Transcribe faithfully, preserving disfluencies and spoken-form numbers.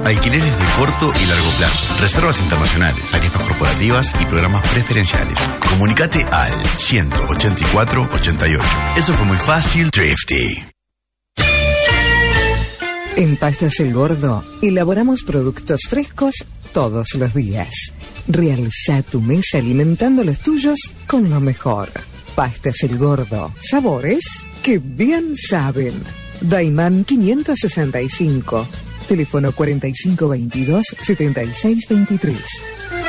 Alquileres de corto y largo plazo, reservas internacionales, tarifas corporativas y programas preferenciales. Comunicate al ciento ochenta y cuatro ochenta y ocho. Eso fue muy fácil, Thrifty. En Pastas El Gordo elaboramos productos frescos todos los días. Realza tu mesa alimentando los tuyos con lo mejor. Pastas El Gordo, sabores que bien saben. Daimán quinientos sesenta y cinco, teléfono cuarenta y cinco veintidós setenta y seis veintitrés.